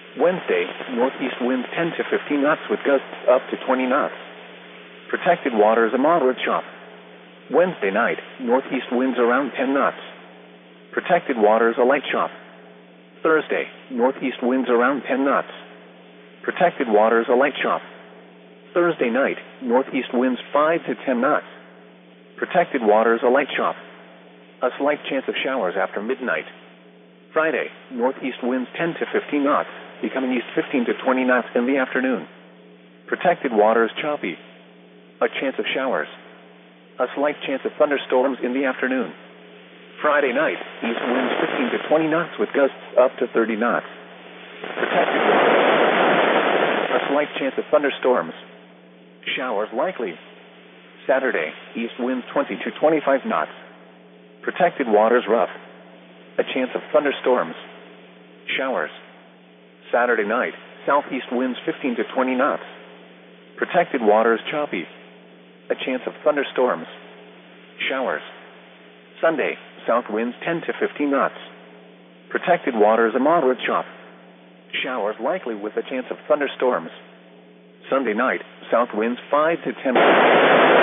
Wednesday, northeast winds 10 to 15 knots with gusts up to 20 knots. Protected waters a moderate chop. Wednesday night, northeast winds around 10 knots. Protected waters a light chop. Thursday, northeast winds around 10 knots. Protected waters a light chop. Thursday night, northeast winds 5 to 10 knots. Protected waters a light chop. A slight chance of showers after midnight. Friday, northeast winds 10 to 15 knots, becoming east 15 to 20 knots in the afternoon. Protected waters choppy. A chance of showers. A slight chance of thunderstorms in the afternoon. Friday night, east winds 15 to 20 knots with gusts up to 30 knots. Protected waters. A slight chance of thunderstorms. Showers likely. Saturday, east winds 20 to 25 knots. Protected waters rough. A chance of thunderstorms. Showers. Saturday night, southeast winds 15 to 20 knots. Protected waters choppy. A chance of thunderstorms. Showers. Sunday, south winds 10 to 15 knots. Protected waters a moderate chop. Showers likely with a chance of thunderstorms. Sunday night, south winds 5 to 10 knots.